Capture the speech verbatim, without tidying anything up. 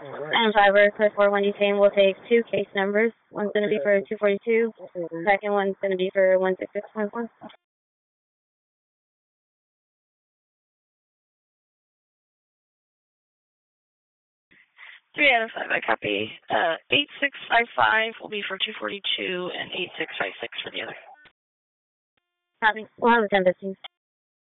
And fiber, code four one Eugene will take two case numbers. One's going to be for two forty-two. Second one's going to be for one six six one four. Three out of five, I copy. Uh, eight six five five will be for two forty-two and eight six five six for the other. Copy. We'll have a ten fifteen.